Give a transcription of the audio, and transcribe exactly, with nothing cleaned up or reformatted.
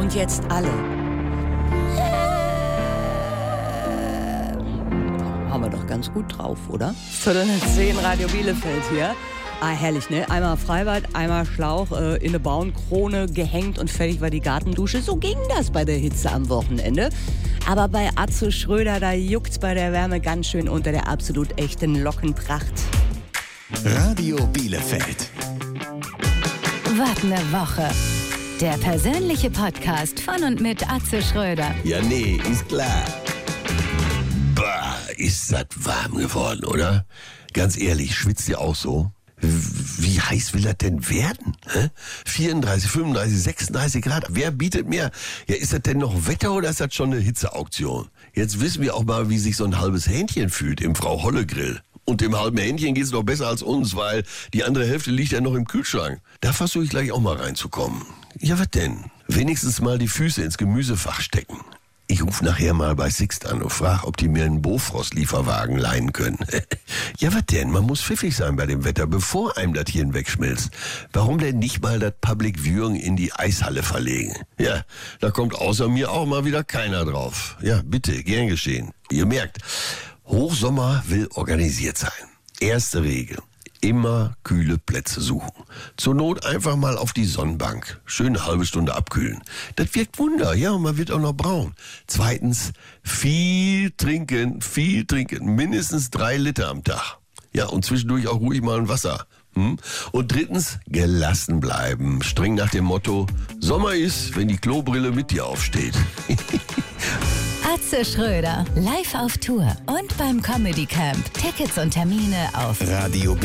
Und jetzt alle. Haben wir doch ganz gut drauf, oder? Viertel nach zehn, Radio Bielefeld hier. Ah, herrlich, ne? Einmal Freibad, einmal Schlauch, äh, in eine Baumkrone gehängt und fertig war die Gartendusche. So ging das bei der Hitze am Wochenende. Aber bei Atze Schröder, da juckt's bei der Wärme ganz schön unter der absolut echten Lockenpracht. Radio Bielefeld. Was ne Woche. Der persönliche Podcast von und mit Atze Schröder. Ja, nee, ist klar. Bah, ist das warm geworden, oder? Ganz ehrlich, schwitzt ihr auch so? Wie heiß will das denn werden? Hä? vierunddreißig, fünfunddreißig, sechsunddreißig Grad. Wer bietet mehr? Ja, ist das denn noch Wetter oder ist das schon eine Hitzeauktion? Jetzt wissen wir auch mal, wie sich so ein halbes Hähnchen fühlt im Frau-Holle-Grill. Und dem halben Hähnchen geht's noch besser als uns, weil die andere Hälfte liegt ja noch im Kühlschrank. Da versuche ich gleich auch mal reinzukommen. Ja, was denn? Wenigstens mal die Füße ins Gemüsefach stecken. Ich rufe nachher mal bei Sixt an und frage, ob die mir einen Bofrost-Lieferwagen leihen können. Ja, was denn? Man muss pfiffig sein bei dem Wetter, bevor einem das Hirn wegschmilzt. Warum denn nicht mal das Public Viewing in die Eishalle verlegen? Ja, da kommt außer mir auch mal wieder keiner drauf. Ja, bitte, gern geschehen. Ihr merkt, Hochsommer will organisiert sein. Erste Regel. Immer kühle Plätze suchen. Zur Not einfach mal auf die Sonnenbank. Schön eine halbe Stunde abkühlen. Das wirkt Wunder, ja, und man wird auch noch braun. Zweitens, viel trinken, viel trinken. Mindestens drei Liter am Tag. Ja, und zwischendurch auch ruhig mal ein Wasser. Hm? Und drittens, gelassen bleiben. Streng nach dem Motto, Sommer ist, wenn die Klobrille mit dir aufsteht. Atze Schröder, live auf Tour und beim Comedy Camp. Tickets und Termine auf Radio